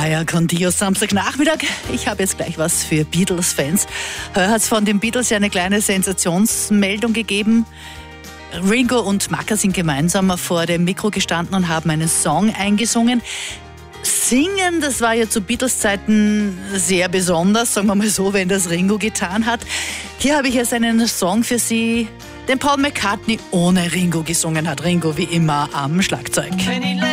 Ja, grandios Samstagnachmittag. Ich habe jetzt gleich was für Beatles-Fans. Heute hat es von den Beatles ja eine kleine Sensationsmeldung gegeben. Ringo und Macca sind gemeinsam vor dem Mikro gestanden und haben einen Song eingesungen. Singen, das war ja zu Beatles-Zeiten sehr besonders, sagen wir mal so, wenn das Ringo getan hat. Hier habe ich jetzt einen Song für Sie, den Paul McCartney ohne Ringo gesungen hat. Ringo wie immer am Schlagzeug.